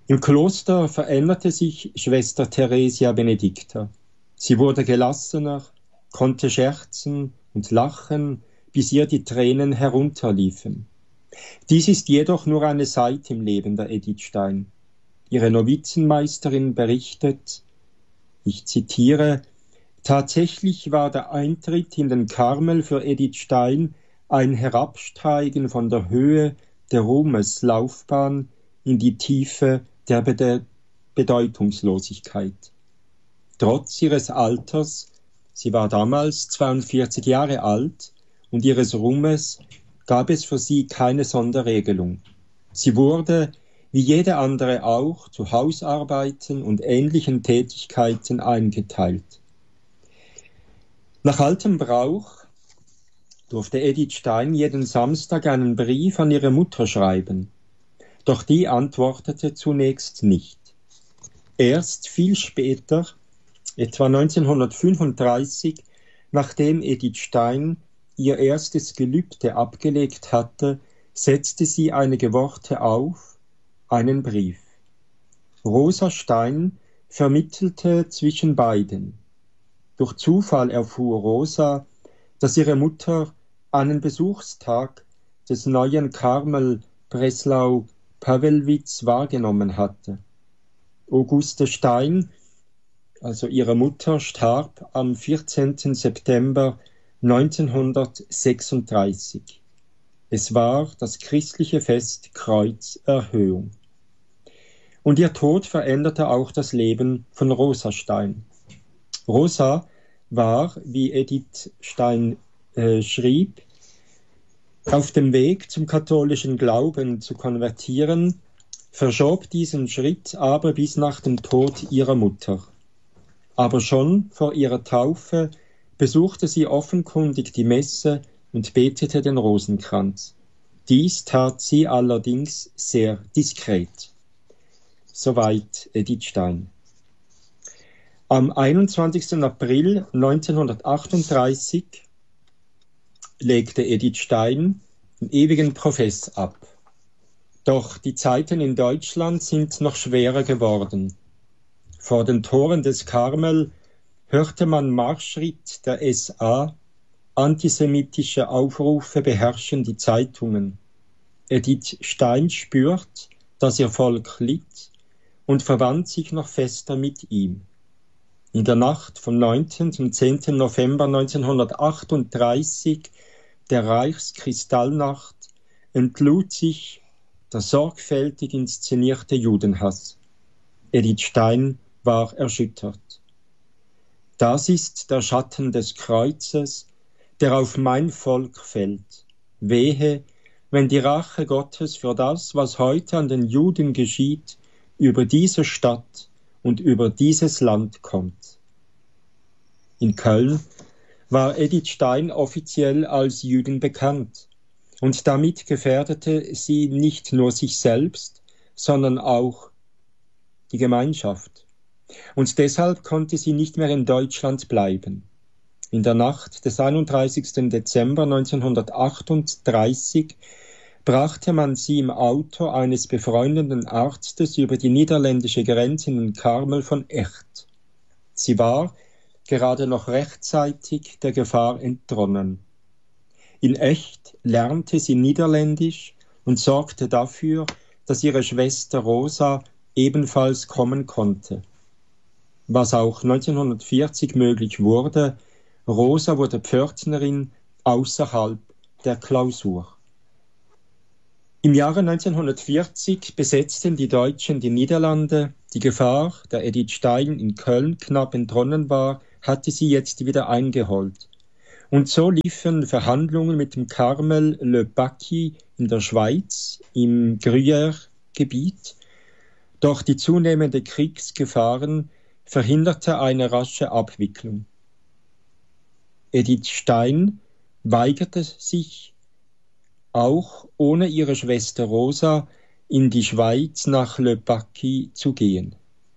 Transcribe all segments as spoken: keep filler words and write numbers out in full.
Im Kloster veränderte sich Schwester Theresia Benedicta. Sie wurde gelassener, konnte scherzen und lachen, bis ihr die Tränen herunterliefen. Dies ist jedoch nur eine Seite im Leben der Edith Stein. Ihre Novizenmeisterin berichtet, ich zitiere, tatsächlich war der Eintritt in den Karmel für Edith Stein ein Herabsteigen von der Höhe der Ruhmeslaufbahn in die Tiefe der Bede- Bedeutungslosigkeit. Trotz ihres Alters, sie war damals zweiundvierzig Jahre alt, und ihres Ruhmes gab es für sie keine Sonderregelung. Sie wurde, wie jede andere auch, zu Hausarbeiten und ähnlichen Tätigkeiten eingeteilt. Nach altem Brauch durfte Edith Stein jeden Samstag einen Brief an ihre Mutter schreiben. Doch die antwortete zunächst nicht. Erst viel später, etwa neunzehnhundertfünfunddreißig, nachdem Edith Stein ihr erstes Gelübde abgelegt hatte, setzte sie einige Worte auf, einen Brief. Rosa Stein vermittelte zwischen beiden. Durch Zufall erfuhr Rosa, dass ihre Mutter einen Besuchstag des neuen Karmel Breslau Pawelwitz wahrgenommen hatte. Auguste Stein, also ihre Mutter, starb am vierzehnten September neunzehnhundertsechsunddreißig. Es war das christliche Fest Kreuzerhöhung. Und ihr Tod veränderte auch das Leben von Rosa Stein. Rosa war, wie Edith Stein äh, schrieb, auf dem Weg zum katholischen Glauben zu konvertieren, verschob diesen Schritt aber bis nach dem Tod ihrer Mutter. Aber schon vor ihrer Taufe besuchte sie offenkundig die Messe und betete den Rosenkranz. Dies tat sie allerdings sehr diskret. Soweit Edith Stein. Am einundzwanzigsten April neunzehnhundertachtunddreißig legte Edith Stein den ewigen Profess ab. Doch die Zeiten in Deutschland sind noch schwerer geworden. Vor den Toren des Karmel hörte man Marschritt der S A, antisemitische Aufrufe beherrschen die Zeitungen. Edith Stein spürt, dass ihr Volk litt und verband sich noch fester mit ihm. In der Nacht vom neunten zum zehnten November neunzehnhundertachtunddreißig, der Reichskristallnacht, entlud sich der sorgfältig inszenierte Judenhass. Edith Stein war erschüttert. Das ist der Schatten des Kreuzes, der auf mein Volk fällt. Wehe, wenn die Rache Gottes für das, was heute an den Juden geschieht, über diese Stadt und über dieses Land kommt. In Köln war Edith Stein offiziell als Jüdin bekannt, und damit gefährdete sie nicht nur sich selbst, sondern auch die Gemeinschaft. Und deshalb konnte sie nicht mehr in Deutschland bleiben. In der Nacht des einunddreißigsten Dezember neunzehnhundertachtunddreißig brachte man sie im Auto eines befreundeten Arztes über die niederländische Grenze in den Karmel von Echt. Sie war gerade noch rechtzeitig der Gefahr entronnen. In Echt lernte sie Niederländisch und sorgte dafür, dass ihre Schwester Rosa ebenfalls kommen konnte. Was auch neunzehnhundertvierzig möglich wurde, Rosa wurde Pförtnerin außerhalb der Klausur. Im Jahre neunzehnhundertvierzig besetzten die Deutschen die Niederlande. Die Gefahr, der Edith Stein in Köln knapp entronnen war, hatte sie jetzt wieder eingeholt. Und so liefen Verhandlungen mit dem Karmel Le Bacqui in der Schweiz, im Gruyère-Gebiet. Doch die zunehmende Kriegsgefahren verhinderte eine rasche Abwicklung. Edith Stein weigerte sich, auch ohne ihre Schwester Rosa in die Schweiz nach Le Bacqui zu gehen.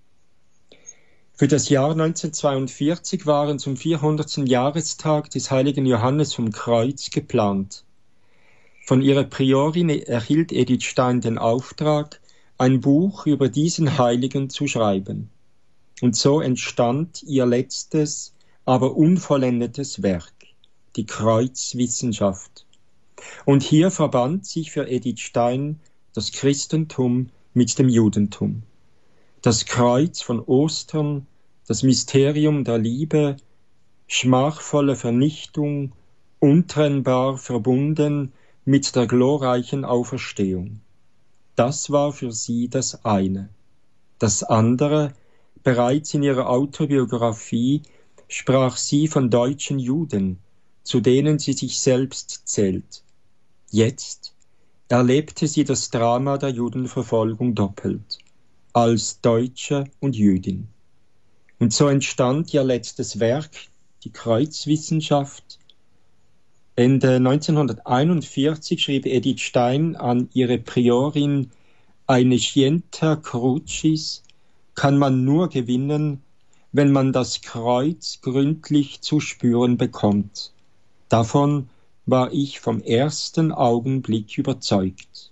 Für das Jahr neunzehnhundertzweiundvierzig waren zum vierhundertsten Jahrestag des heiligen Johannes vom Kreuz geplant. Von ihrer Priorin erhielt Edith Stein den Auftrag, ein Buch über diesen Heiligen zu schreiben. Und so entstand ihr letztes, aber unvollendetes Werk, die Kreuzwissenschaft. Und hier verband sich für Edith Stein das Christentum mit dem Judentum. Das Kreuz von Ostern, das Mysterium der Liebe, schmachvolle Vernichtung, untrennbar verbunden mit der glorreichen Auferstehung. Das war für sie das eine. Das andere, bereits in ihrer Autobiografie, sprach sie von deutschen Juden, zu denen sie sich selbst zählt. Jetzt erlebte sie das Drama der Judenverfolgung doppelt, als Deutsche und Jüdin. Und so entstand ihr letztes Werk, die Kreuzwissenschaft. Ende neunzehnhunderteinundvierzig schrieb Edith Stein an ihre Priorin: Eine Scientia Crucis kann man nur gewinnen, wenn man das Kreuz gründlich zu spüren bekommt. Davon war ich vom ersten Augenblick überzeugt.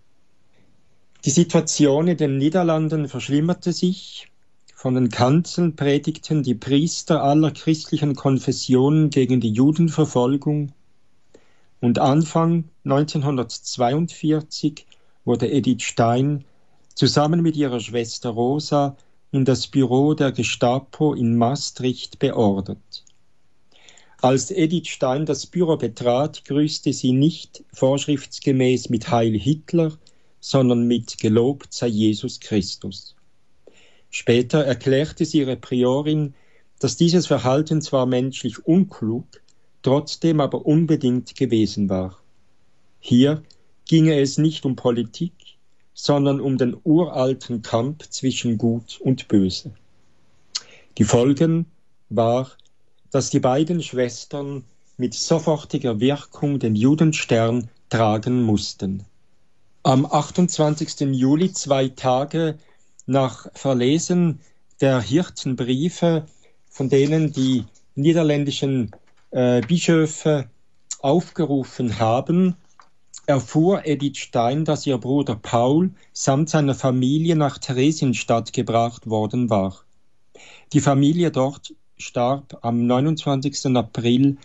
Die Situation in den Niederlanden verschlimmerte sich. Von den Kanzeln predigten die Priester aller christlichen Konfessionen gegen die Judenverfolgung. Und Anfang neunzehnhundertzweiundvierzig wurde Edith Stein zusammen mit ihrer Schwester Rosa in das Büro der Gestapo in Maastricht beordert. Als Edith Stein das Büro betrat, grüßte sie nicht vorschriftsgemäß mit Heil Hitler, sondern mit Gelobt sei Jesus Christus. Später erklärte sie ihre Priorin, dass dieses Verhalten zwar menschlich unklug, trotzdem aber unbedingt gewesen war. Hier ginge es nicht um Politik, sondern um den uralten Kampf zwischen Gut und Böse. Die Folgen war, dass die beiden Schwestern mit sofortiger Wirkung den Judenstern tragen mussten. Am achtundzwanzigsten Juli, zwei Tage nach Verlesen der Hirtenbriefe, von denen die niederländischen äh, Bischöfe aufgerufen haben, erfuhr Edith Stein, dass ihr Bruder Paul samt seiner Familie nach Theresienstadt gebracht worden war. Die Familie dort starb am neunundzwanzigsten April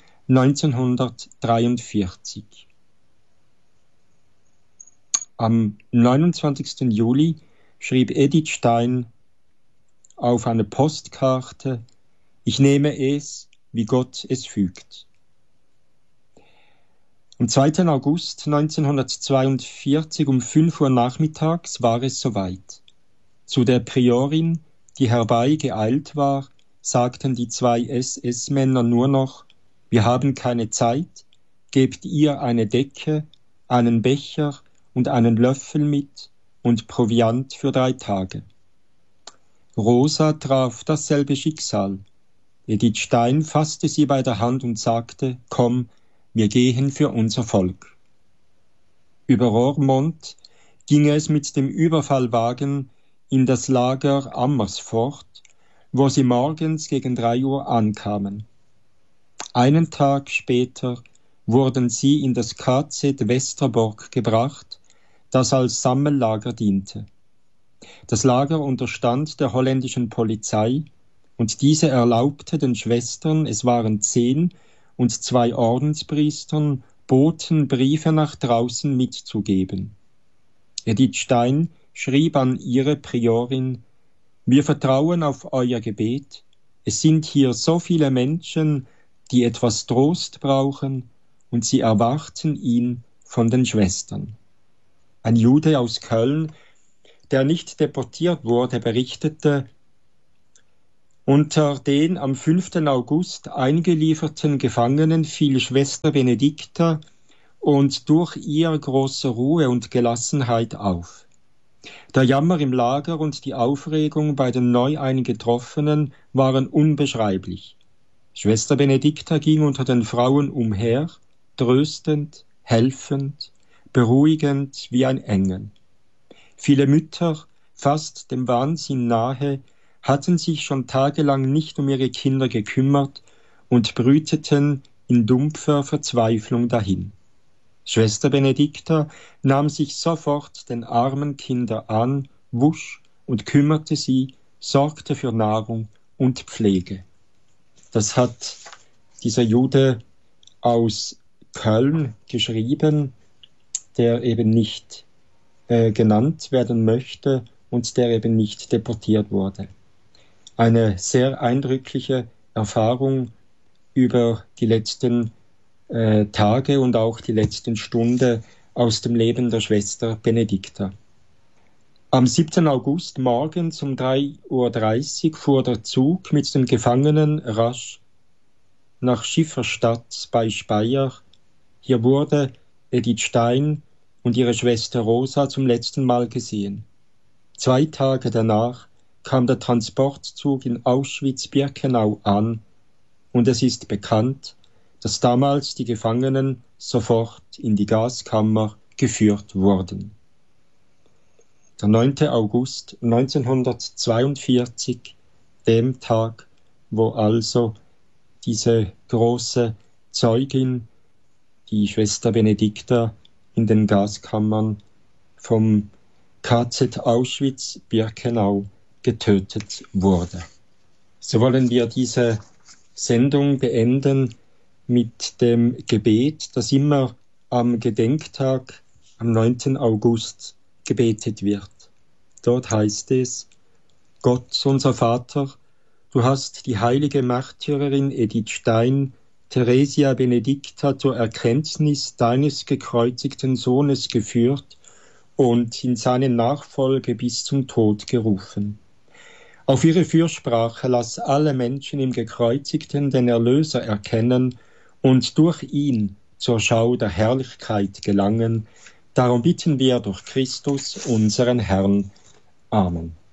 neunzehnhundertdreiundvierzig. Am neunundzwanzigsten Juli schrieb Edith Stein auf eine Postkarte: Ich nehme es, wie Gott es fügt. Am zweiten August neunzehnhundertzweiundvierzig um fünf Uhr nachmittags war es soweit. Zu der Priorin, die herbei geeilt war, sagten die zwei S S-Männer nur noch: Wir haben keine Zeit, gebt ihr eine Decke, einen Becher und einen Löffel mit und Proviant für drei Tage. Rosa traf dasselbe Schicksal. Edith Stein fasste sie bei der Hand und sagte: Komm, wir gehen für unser Volk. Über Roermond ging es mit dem Überfallwagen in das Lager Amersfoort, wo sie morgens gegen drei Uhr ankamen. Einen Tag später wurden sie in das K Z Westerbork gebracht, das als Sammellager diente. Das Lager unterstand der holländischen Polizei, und diese erlaubte den Schwestern, es waren zehn, und zwei Ordenspriestern boten Briefe nach draußen mitzugeben. Edith Stein schrieb an ihre Priorin: Wir vertrauen auf euer Gebet. Es sind hier so viele Menschen, die etwas Trost brauchen, und sie erwarten ihn von den Schwestern. Ein Jude aus Köln, der nicht deportiert wurde, berichtete: Unter den am fünften August eingelieferten Gefangenen fiel Schwester Benedikta und durch ihr große Ruhe und Gelassenheit auf. Der Jammer im Lager und die Aufregung bei den neu Eingetroffenen waren unbeschreiblich. Schwester Benedikta ging unter den Frauen umher, tröstend, helfend, beruhigend wie ein Engel. Viele Mütter, fast dem Wahnsinn nahe, hatten sich schon tagelang nicht um ihre Kinder gekümmert und brüteten in dumpfer Verzweiflung dahin. Schwester Benedikta nahm sich sofort den armen Kindern an wusch und kümmerte sie, sorgte für Nahrung und Pflege. Das hat dieser Jude aus Köln geschrieben, der eben nicht äh, genannt werden möchte und der eben nicht deportiert wurde. Eine sehr eindrückliche Erfahrung über die letzten äh, Tage und auch die letzten Stunden aus dem Leben der Schwester Benedikta. Am siebten August morgens um drei Uhr dreißig fuhr der Zug mit den Gefangenen rasch nach Schifferstadt bei Speyer. Hier wurde Edith Stein und ihre Schwester Rosa zum letzten Mal gesehen. Zwei Tage danach kam der Transportzug in Auschwitz-Birkenau an und es ist bekannt, dass damals die Gefangenen sofort in die Gaskammer geführt wurden. Der neunte August neunzehnhundertzweiundvierzig, dem Tag, wo also diese große Zeugin, die Schwester Benedikta, in den Gaskammern vom K Z Auschwitz-Birkenau getötet wurde. So wollen wir diese Sendung beenden mit dem Gebet, das immer am Gedenktag, am neunten August, gebetet wird. Dort heißt es: Gott, unser Vater, du hast die heilige Märtyrerin Edith Stein, Theresia Benedicta, zur Erkenntnis deines gekreuzigten Sohnes geführt und in seine Nachfolge bis zum Tod gerufen. Auf ihre Fürsprache lass alle Menschen im Gekreuzigten den Erlöser erkennen und durch ihn zur Schau der Herrlichkeit gelangen. Darum bitten wir durch Christus, unseren Herrn. Amen.